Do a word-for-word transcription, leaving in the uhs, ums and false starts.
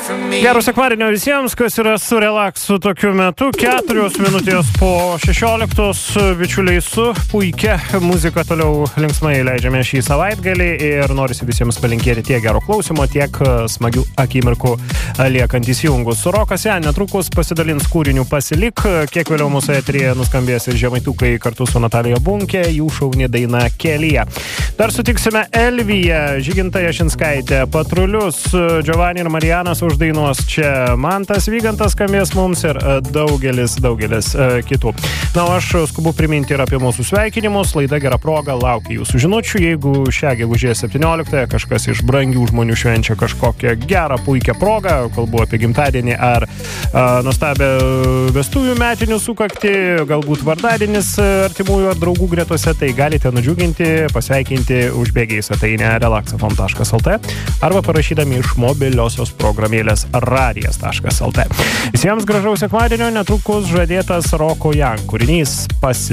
Gero sekmadienio visiems, kas yra su relaksu tokiu metu. Keturios minutės po šešioliktos, bičiuliai, su puikia muzika toliau linksmai leidžiame šį savaitgalį ir norisi visiems palinkėti tiek gero klausimo, tiek smagių akimirkų liekant įsijungus. Rokas Jan netrukus pasidalins kūrinių Pasilik, kiek vėliau mūsų eteryje nuskambės ir Žemaitukai kartu su Natalija Bunkė, jų šauni daina Kelyje. Dar sutiksime Elviją, Žygintą Jašinskaitę, Patrulius, Giovanni ir Marijanas uždainuos čia, Mantas Vygantas skambės mums ir daugelis, daugelis kitų. Na, o aš skubu priminti ir apie mūsų sveikinimus. Laida Gera proga laukia jūsų žinučių. Jeigu šią gegužės septynioliktąją kažkas iš brangių žmonių švenčia kažkokią gerą, puikią progą, kalbu apie gimtadienį ar a, nuostabę vestuvių metinių sukaktį, galbūt vardadienis artimųjų ar draugų gretose, tai galite nudžiuginti, pasveikinti užbėgiai svetainę relaxafon taškas lt arba parašydami iš mobiliosios programėlės radijas taškas lt. Visiems gražaus sekmadienio, netrukus žadėtas Roko Jan kūrinys Pasilik.